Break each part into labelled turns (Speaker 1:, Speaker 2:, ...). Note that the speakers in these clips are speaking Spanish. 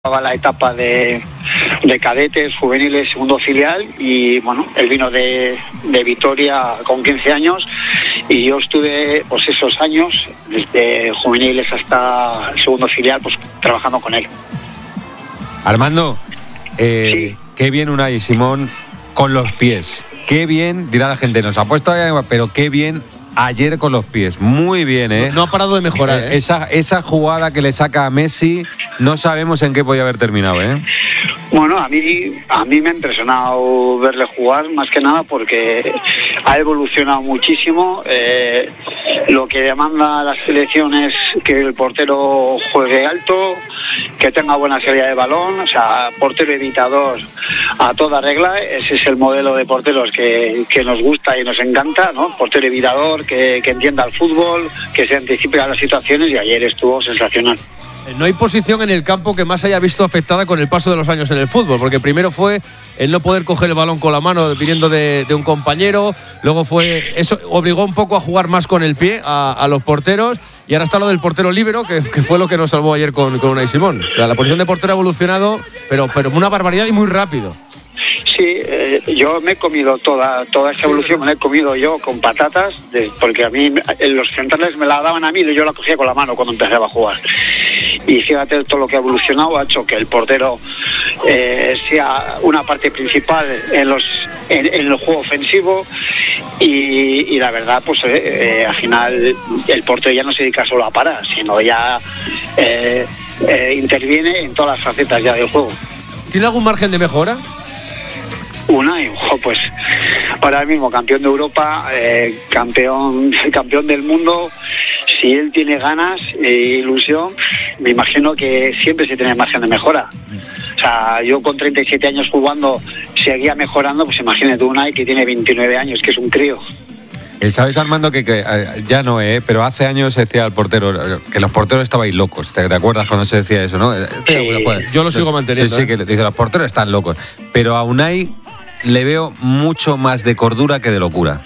Speaker 1: la etapa de cadetes, juveniles, segundo filial, y bueno, él vino de Vitoria con 15 años y yo estuve pues esos años, desde juveniles hasta el segundo filial, pues trabajando con él.
Speaker 2: Armando,
Speaker 1: Sí.
Speaker 2: Qué bien Unai Simón con los pies. Qué bien, dirá la gente, nos ha puesto ahí, pero qué bien ayer con los pies. Muy bien, ¿eh?
Speaker 3: No ha parado de mejorar, ¿eh?
Speaker 2: Esa jugada que le saca a Messi, no sabemos en qué podía haber terminado, ¿eh?
Speaker 1: Bueno, a mí me ha impresionado verle jugar, más que nada porque ha evolucionado muchísimo. Lo que demanda la selección es que el portero juegue alto, que tenga buena salida de balón, o sea, portero evitador a toda regla. Ese es el modelo de porteros que nos gusta y nos encanta, ¿no? Portero evitador, que entienda el fútbol, que se anticipe a las situaciones, y ayer estuvo sensacional.
Speaker 3: No hay posición en el campo que más haya visto afectada con el paso de los años en el fútbol, porque primero fue el no poder coger el balón con la mano viniendo de un compañero, luego fue eso, obligó un poco a jugar más con el pie a los porteros, y ahora está lo del portero líbero, que fue lo que nos salvó ayer con Unai Simón. O sea, la posición de portero ha evolucionado, pero una barbaridad y muy rápido.
Speaker 1: Sí, yo me he comido toda esa evolución, me la he comido yo con patatas, porque a mí los centrales me la daban a mí y yo la cogía con la mano cuando empezaba a jugar. Y fíjate, todo lo que ha evolucionado ha hecho que el portero sea una parte principal en el juego ofensivo, y la verdad, pues al final el portero ya no se dedica solo a parar, sino ya interviene en todas las facetas ya del juego.
Speaker 3: ¿Tiene algún margen de mejora?
Speaker 1: Unai, pues ahora mismo campeón de Europa, campeón del mundo. Si él tiene ganas e ilusión, me imagino que siempre se tiene margen de mejora. O sea, yo con 37 años jugando seguía mejorando, pues imagínate Unai, que tiene 29 años, que es un crío.
Speaker 2: ¿Sabes, Armando, que ya no, pero hace años se decía al portero que los porteros estabais locos? ¿Te acuerdas cuando se decía eso, no?
Speaker 1: Sí.
Speaker 3: Yo lo sigo manteniendo.
Speaker 2: Sí, que le dice, los porteros están locos. Pero a Unai le veo mucho más de cordura que de locura.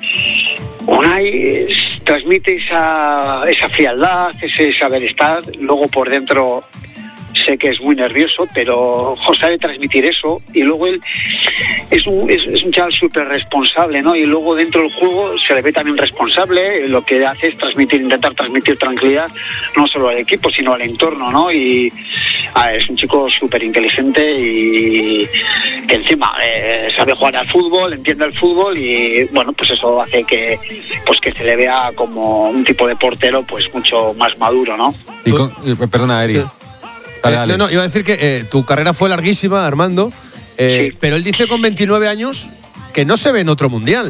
Speaker 1: Unai transmite esa frialdad, ese saber estar. Luego por dentro sé que es muy nervioso, pero sabe transmitir eso. Y luego él es un chaval súper responsable, ¿no? Y luego dentro del juego se le ve también responsable. Lo que hace es intentar transmitir tranquilidad, no solo al equipo, sino al entorno, ¿no? Y es un chico súper inteligente y que encima sabe jugar al fútbol, entiende el fútbol, y bueno, pues eso hace que se le vea como un tipo de portero pues mucho más maduro, ¿no?
Speaker 2: Perdona, Eri.
Speaker 3: Sí.
Speaker 2: Dale.
Speaker 3: No, iba a decir que tu carrera fue larguísima, Armando,
Speaker 1: Sí.
Speaker 3: pero él dice con 29 años que no se ve en otro mundial.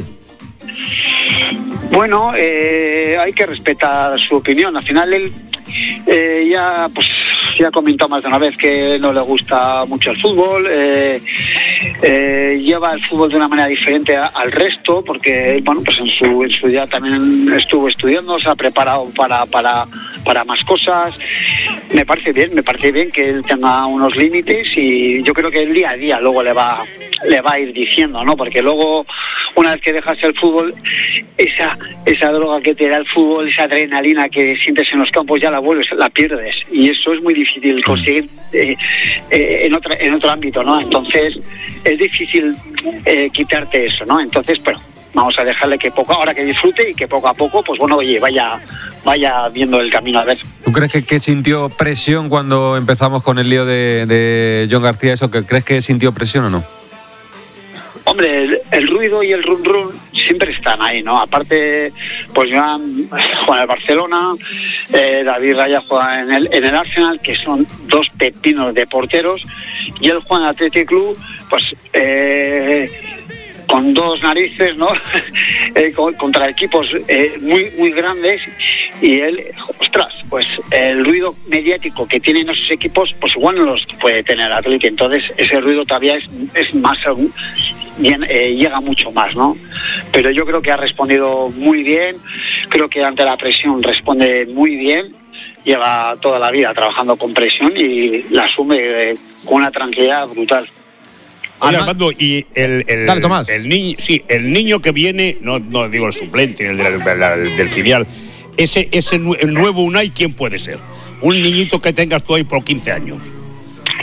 Speaker 1: Bueno, hay que respetar su opinión. Al final él ya ha comentado más de una vez que no le gusta mucho el fútbol, lleva el fútbol de una manera diferente al resto, porque bueno, pues en su día también estuvo estudiando, se ha preparado para más cosas. Me parece bien que él tenga unos límites, y yo creo que el día a día luego le va a ir diciendo, ¿no? Porque luego, una vez que dejas el fútbol, esa droga que te da el fútbol, esa adrenalina que sientes en los campos, ya la pierdes, y eso es muy difícil conseguir en otro ámbito, ¿no? Entonces es difícil quitarte eso, ¿no? Entonces, bueno, vamos a dejarle ahora que disfrute, y que poco a poco, pues bueno, oye, vaya viendo el camino a ver.
Speaker 2: ¿Tú crees que sintió presión cuando empezamos con el lío de John García? ¿Eso que crees que sintió presión o no?
Speaker 1: Hombre, el ruido y el run siempre están ahí, ¿no? Aparte, pues Joan juega en el Barcelona, David Raya juega en el Arsenal, que son dos pepinos de porteros, y él juega en el Athletic Club, pues con dos narices, ¿no? Contra equipos muy, muy grandes, y él, ostras, pues el ruido mediático que tienen esos equipos, pues igual no los puede tener el Athletic. Entonces ese ruido todavía es más bien, llega mucho más, ¿no? Pero yo creo que ha respondido muy bien, creo que ante la presión responde muy bien, lleva toda la vida trabajando con presión y la asume con una tranquilidad brutal.
Speaker 4: Oye, Armando, y
Speaker 3: Dale, Tomás.
Speaker 4: el niño que viene, no digo el suplente, el del filial, ese el nuevo Unai, ¿quién puede ser? Un niñito que tengas tú ahí por 15 años.